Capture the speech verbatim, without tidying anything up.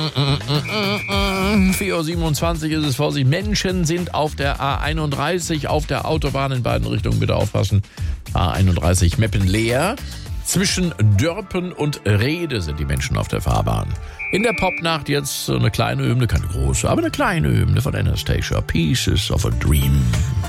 vier Uhr siebenundzwanzig ist es. Vorsicht, Menschen sind auf der A einunddreißig auf der Autobahn in beiden Richtungen. Bitte aufpassen. A einunddreißig Meppen leer. Zwischen Dörpen und Rede sind die Menschen auf der Fahrbahn. In der Popnacht jetzt so eine kleine Hymne, keine große, aber eine kleine Hymne von Anastasia. Pieces of a Dream.